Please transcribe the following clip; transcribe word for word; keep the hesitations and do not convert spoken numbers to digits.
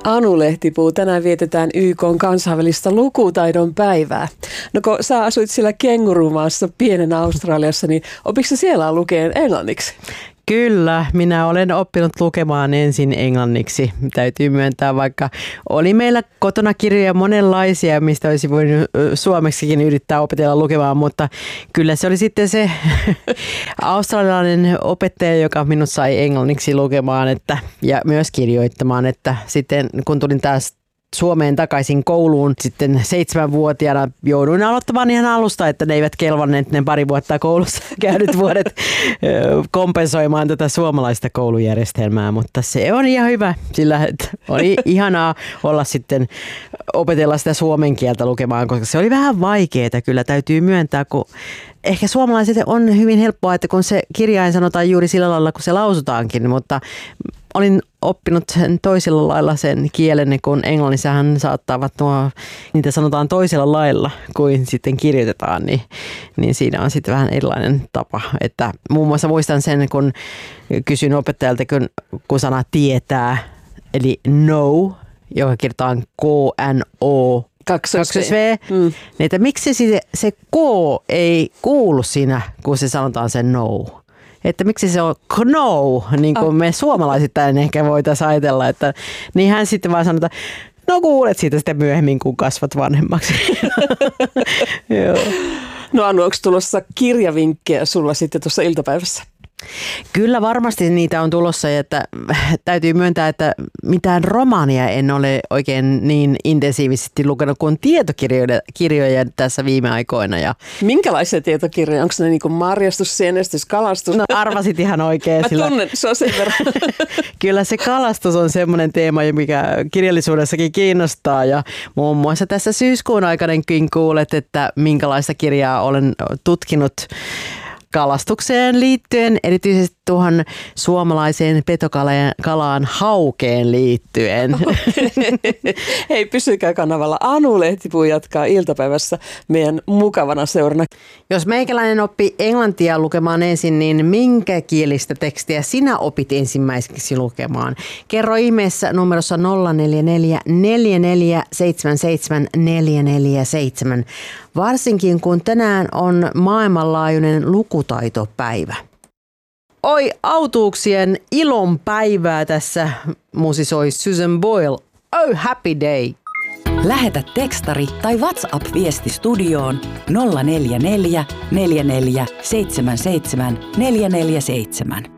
Anu Lehtipuu, tänään vietetään Y K:n kansainvälistä lukutaidon päivää. No kun sä asuit siellä kengurumaassa pienenä Australiassa, niin opitko siellä lukeen englanniksi? Kyllä, minä olen oppinut lukemaan ensin englanniksi. Täytyy myöntää, vaikka oli meillä kotona kirjoja monenlaisia, mistä olisi voinut suomeksikin yrittää opetella lukemaan, mutta kyllä se oli sitten se australialainen opettaja, joka minut sai englanniksi lukemaan että, ja myös kirjoittamaan, että sitten kun tulin taas Suomeen takaisin kouluun sitten seitsemänvuotiaana jouduin aloittamaan ihan alusta, että ne eivät kelvanneet ne pari vuotta koulussa käynyt vuodet kompensoimaan tätä suomalaista koulujärjestelmää, mutta se on ihan hyvä, sillä oli ihanaa olla sitten opetella sitä suomen kieltä lukemaan, koska se oli vähän vaikeaa, kyllä täytyy myöntää, kun ehkä suomalaiset on hyvin helppoa, että kun se kirjain sanotaan juuri sillä lailla, kun se lausutaankin, mutta olin oppinut sen toisella lailla sen kielen, kun englannissahan saattavat nuo, niitä sanotaan toisella lailla kuin sitten kirjoitetaan, niin, niin siinä on sitten vähän erilainen tapa. Että muun muassa muistan sen, kun kysyin opettajalta, kun, kun sana tietää, eli know, joka kirjoitetaan K N O, Kaksos V, mm. niin että miksi se, se K ei kuulu siinä, kun se sanotaan se no. Että miksi se on know, niin kuin me suomalaisittain ehkä voitaisiin ajatella, että niin hän sitten vaan sanotaan, no kuulet siitä sitten myöhemmin, kun kasvat vanhemmaksi. Joo. No Anu, onko tulossa kirjavinkkejä sulla sitten tuossa iltapäivässä? Kyllä varmasti niitä on tulossa, että täytyy myöntää, että mitään romaania en ole oikein niin intensiivisesti lukenut kuin tietokirjoja kirjoja tässä viime aikoina. Ja minkälaisia tietokirjoja? Onko ne niin kuin marjastus, sienestys, kalastus? No arvasit ihan oikein. Mä tunnen, se on sen verran. Kyllä se kalastus on semmoinen teema, mikä kirjallisuudessakin kiinnostaa ja muun muassa tässä syyskuun aikainenkin kuulet, että minkälaista kirjaa olen tutkinut kalastukseen liittyen, erityisesti tuohon suomalaiseen petokalaan haukeen liittyen. Okay. Hei, pysykää kanavalla. Anu Lehtipuu jatkaa iltapäivässä meidän mukavana seurana. Jos meikäläinen oppi englantia lukemaan ensin, niin minkä kielistä tekstiä sinä opit ensimmäiseksi lukemaan? Kerro ihmeessä numerossa nolla neljä neljä neljä neljä seitsemän seitsemän neljä neljä seitsemän. Varsinkin kun tänään on maailmanlaajuinen lukutaitopäivä. Oi, autuuksien ilon päivää tässä musisoi Susan Boyle. Oh, happy day! Lähetä tekstari tai WhatsApp-viesti studioon nolla neljä neljä neljä neljä seitsemän seitsemän neljä neljä seitsemän.